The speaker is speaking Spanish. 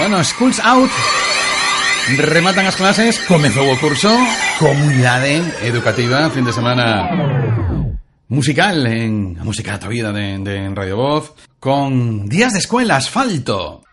Bueno, Schools Out. Rematan as clases, comezou o curso, comunidade educativa, fin de semana musical en a música da tua vida de Radio Voz, con días de escuela, asfalto.